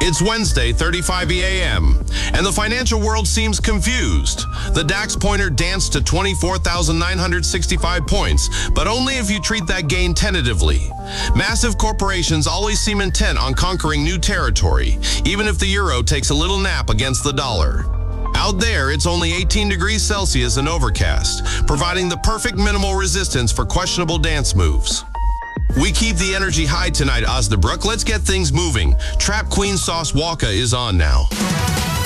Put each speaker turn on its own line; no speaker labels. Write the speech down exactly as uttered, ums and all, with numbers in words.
It's Wednesday, thirty-five a m, and the financial world seems confused. The DAX pointer danced to twenty-four thousand nine hundred sixty-five points, but only if you treat that gain tentatively. Massive corporations always seem intent on conquering new territory, even if the euro takes a little nap against the dollar. Out there, it's only eighteen degrees Celsius and overcast, providing the perfect minimal resistance for questionable dance moves. We keep the energy high tonight, Osnabrück. Let's get things moving. Trap Queen Sauce Walka is on now.